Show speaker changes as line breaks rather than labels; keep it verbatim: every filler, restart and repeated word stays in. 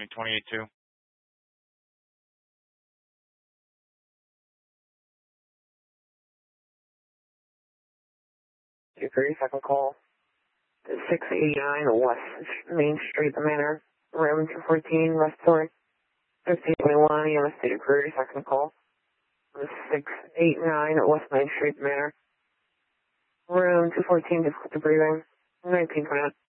Symphony twenty-eight two.
two three, second call. six eighty-nine West Main Street, The Manor, room two fourteen, respiratory. fifteen twenty-one, E M S state query, second call. six eighty-nine West Main Street, The Manor, room two fourteen, difficulty breathing. nineteen twenty-one.